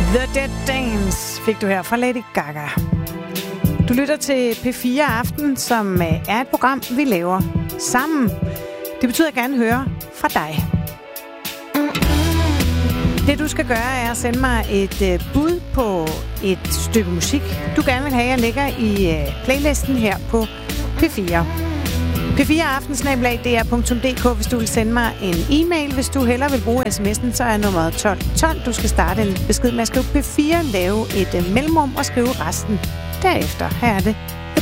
The Dead Dance fik du her fra Lady Gaga. Du lytter til P4 Aften, som er et program, vi laver sammen. Det betyder, at jeg gerne høre fra dig. Det du skal gøre er at sende mig et bud på et stykke musik, du gerne vil have, jeg lægger i playlisten her på P4. p4aften@dr.dk, hvis du vil sende mig en e-mail. Hvis du hellere vil bruge sms'en, så er nummeret 1212. Du skal starte en besked med at skrive P4, lave et mellemrum og skrive resten derefter. Her er det